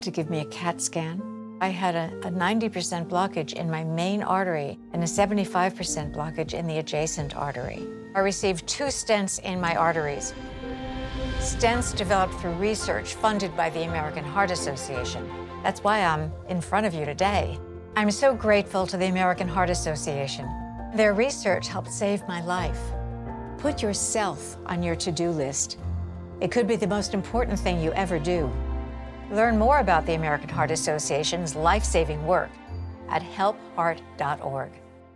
to give me a CAT scan. I had a 90% blockage in my main artery and a 75% blockage in the adjacent artery. I received 2 stents in my arteries. Stents developed through research funded by the American Heart Association. That's why I'm in front of you today. I'm so grateful to the American Heart Association. Their research helped save my life. Put yourself on your to-do list. It could be the most important thing you ever do. Learn more about the American Heart Association's life-saving work at helpheart.org.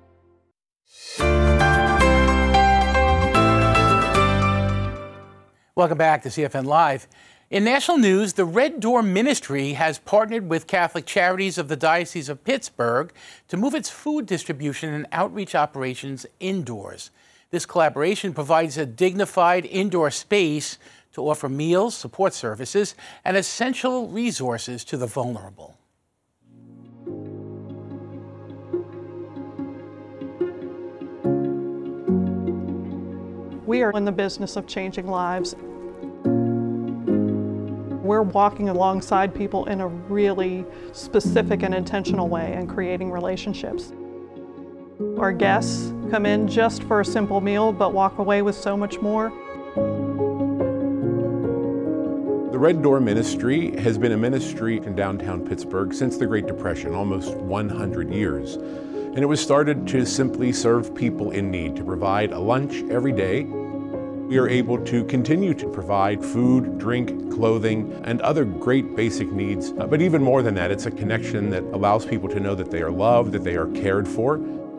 Welcome back to CFN Live. In national news, the Red Door Ministry has partnered with Catholic Charities of the Diocese of Pittsburgh to move its food distribution and outreach operations indoors. This collaboration provides a dignified indoor space to offer meals, support services, and essential resources to the vulnerable. We are in the business of changing lives. We're walking alongside people in a really specific and intentional way and creating relationships. Our guests come in just for a simple meal, but walk away with so much more. The Red Door Ministry has been a ministry in downtown Pittsburgh since the Great Depression, almost 100 years. And it was started to simply serve people in need, to provide a lunch every day. We are able to continue to provide food, drink, clothing, and other great basic needs. But even more than that, it's a connection that allows people to know that they are loved, that they are cared for.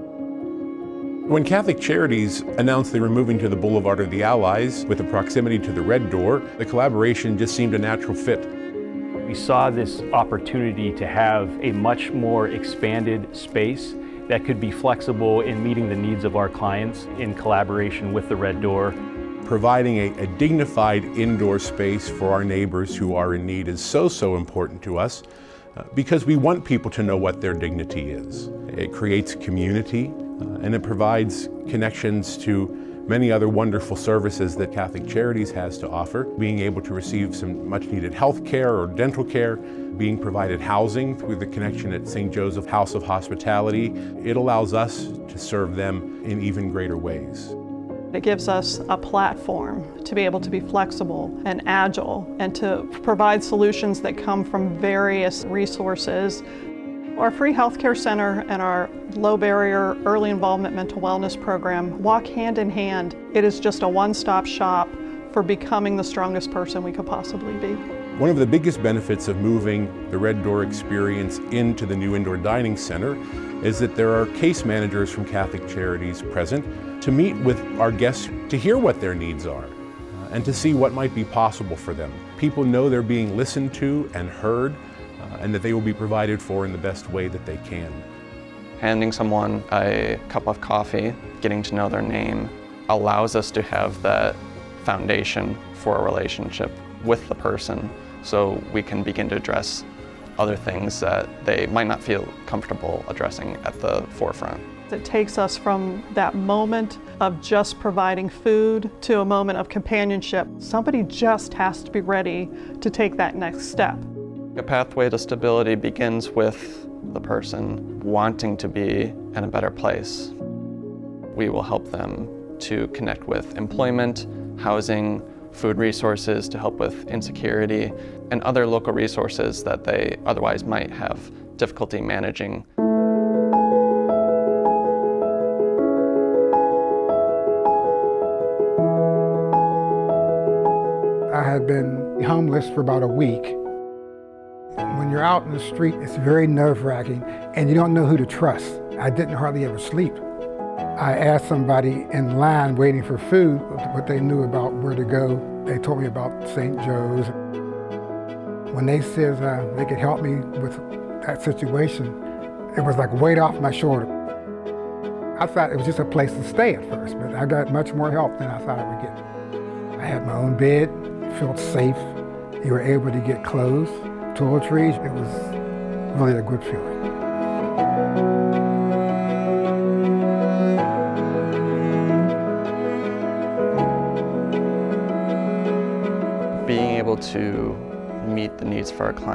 When Catholic Charities announced they were moving to the Boulevard of the Allies with the proximity to the Red Door, the collaboration just seemed a natural fit. We saw this opportunity to have a much more expanded space that could be flexible in meeting the needs of our clients in collaboration with the Red Door. Providing a dignified indoor space for our neighbors who are in need is so important to us because we want people to know what their dignity is. It creates community and it provides connections to many other wonderful services that Catholic Charities has to offer. Being able to receive some much needed health care or dental care, being provided housing through the connection at St. Joseph House of Hospitality. It allows us to serve them in even greater ways. It gives us a platform to be able to be flexible and agile and to provide solutions that come from various resources. Our free healthcare center and our low barrier early involvement mental wellness program walk hand in hand. It is just a one-stop shop for becoming the strongest person we could possibly be. One of the biggest benefits of moving the Red Door experience into the new indoor dining center is that there are case managers from Catholic Charities present to meet with our guests to hear what their needs are and to see what might be possible for them. People know they're being listened to and heard and that they will be provided for in the best way that they can. Handing someone a cup of coffee, getting to know their name, allows us to have that foundation for a relationship with the person so we can begin to address other things that they might not feel comfortable addressing at the forefront. It takes us from that moment of just providing food to a moment of companionship. Somebody just has to be ready to take that next step. A pathway to stability begins with the person wanting to be in a better place. We will help them to connect with employment, housing, food resources to help with insecurity, and other local resources that they otherwise might have difficulty managing. I had been homeless for about a week. When you're out in the street, it's very nerve-wracking, and you don't know who to trust. I didn't hardly ever sleep. I asked somebody in line waiting for food what they knew about where to go. They told me about St. Joe's. When they said they could help me with that situation, it was like a weight off my shoulder. I thought it was just a place to stay at first, but I got much more help than I thought I would get. I had my own bed, felt safe. You were able to get clothes, toiletries. It was really a good feeling. Being able to meet the needs for our clients